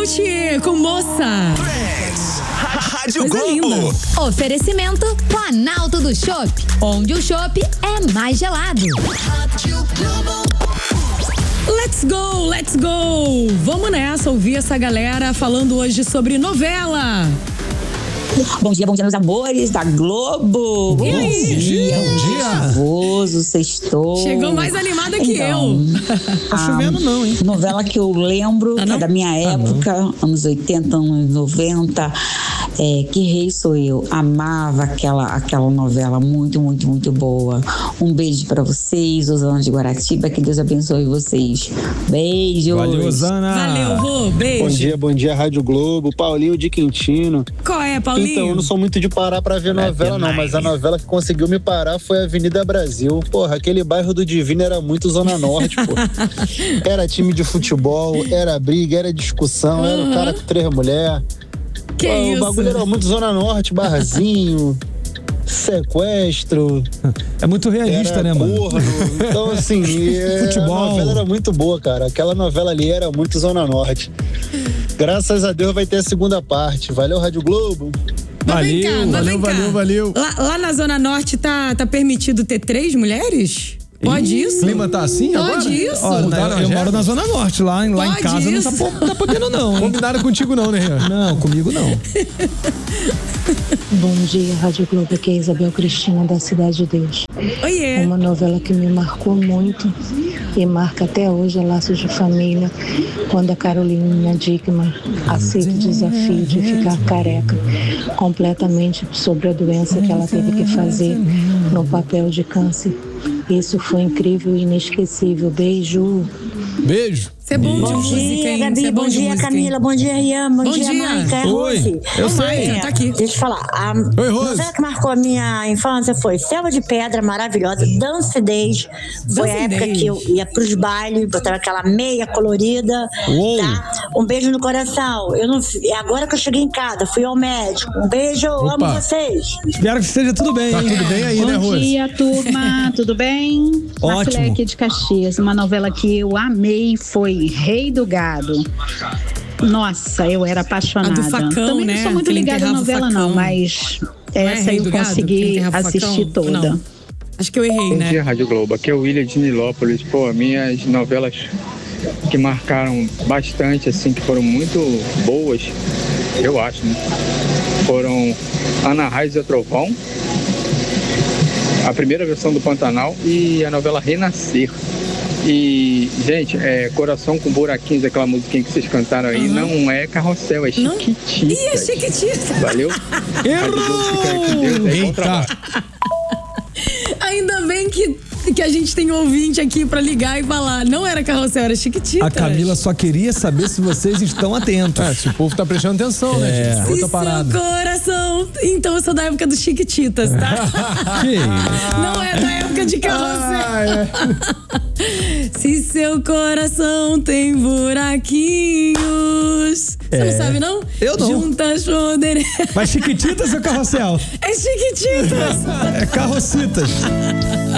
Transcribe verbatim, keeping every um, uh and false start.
Cartier com Moça. Rádio Coisa Globo. linda. Oferecimento Planalto do Chopp, onde o chopp é mais gelado. Let's go, let's go. Vamos nessa ouvir essa galera falando hoje sobre novela. Bom dia, bom dia, meus amores da Globo. E bom aí? dia, Bom dia. Chuvoso, sextou. Chegou mais animada que Então, eu. Tá chovendo não, hein? Novela que eu lembro, Ah, que não? é da minha época, anos oitenta, anos noventa. É, Que Rei Sou Eu. Amava aquela, aquela novela, muito, muito, muito boa. Um beijo pra vocês, Osana de Guaratiba, que Deus abençoe vocês. Beijos. Valeu, Osana. Valeu, Rô. Beijo. Bom dia, bom dia, Rádio Globo. Paulinho de Quintino. Qual é, Paulinho? Então, eu não sou muito de parar pra ver novela, não, mas a novela que conseguiu me parar foi Avenida Brasil. Porra, aquele bairro do Divino era muito Zona Norte, pô. Era time de futebol, era briga, era discussão, era o cara com três mulheres. Que Pô, isso? O bagulho era muito Zona Norte, barrazinho, sequestro. É muito realista, era né, mano? corno. Então, assim, é, Futebol. a novela era muito boa, cara. Aquela novela ali era muito Zona Norte. Graças a Deus vai ter a segunda parte. Valeu, Rádio Globo. Mas vem cá, Valeu, mas valeu, vem cá. valeu, valeu. Lá, lá na Zona Norte tá, tá permitido ter três mulheres? Pode Ih, isso? O clima tá assim Pode agora? isso? Ó, Mudaram eu, eu moro na Zona Norte, lá, lá em Pode casa não tá, isso? po- tá podendo não. Hein? Combinaram contigo não, né, Rian? Não, comigo não. Bom dia, Rádio Globo, aqui é Isabel Cristina, da Cidade de Deus. Oiê. Uma novela que me marcou muito e marca até hoje, é Laços de Família, quando a Carolina Dickman aceita o desafio de ficar careca, completamente sobre a doença que ela teve que fazer no papel de câncer. Isso foi incrível e inesquecível. Beijo. Beijo. Você é bom de Bom música, dia, hein? Gabi. Você é Bom de dia, música, Camila. hein? Bom dia, Rian. Bom, Bom dia, dia. Maica. É Oi. Rose. Eu Ô, sei. Maica, tá aqui. Deixa eu falar. A Oi, Rose. novela que marcou a minha infância foi Selva de Pedra, maravilhosa. Dance Days. Foi Dance a época Days. que eu ia pros bailes, botava aquela meia colorida. Uou. Tá? Um beijo no coração. Eu não, é agora que eu cheguei em casa, fui ao médico. Um beijo, Opa. amo vocês. Espero que esteja tudo bem, Tá hein? tudo bem aí, Bom né, Rose? dia, turma, tudo bem? Ótimo. Marcilé aqui de Caxias. Uma novela que eu amei foi Rei do Gado. Nossa, eu era apaixonada. A do facão, Também né? não sou muito Que ele ligada à enterrava o novela, facão. não, mas Não é essa Rei eu do Gado, que consegui enterrava o assistir facão? toda. Não. Acho que eu errei, Bom né? dia, Rádio Globo. Aqui é o William de Nilópolis. Pô, minhas novelas que marcaram bastante, assim, que foram muito boas, eu acho, né? Foram Ana Raiz e o Trovão, a primeira versão do Pantanal e a novela Renascer. E, gente, é Coração com Buraquinhos, aquela musiquinha que vocês cantaram aí, Uhum. não é Carrossel, é Não? Chiquititas. Ih, é Chiquitita. Valeu? Rádio Globo, fica aí com Deus, aí, bom Eita. trabalho. Ainda bem que, que a gente tem um ouvinte aqui pra ligar e falar. Não era Carrossel, era Chiquitita. A Camila só queria saber se vocês estão atentos. Ah, É, se o povo tá prestando atenção, É. né, gente? Se Outra parada. seu coração... Então eu sou da época dos Chiquititas, tá? Que isso? Não é da época de Carrossel. Ah, é. Se seu coração tem buraquinhos... Você É. não sabe, não? Eu não. Junta chodeira... Mas Chiquititas ou Carrossel? É Chiquititas. É Carrocitas.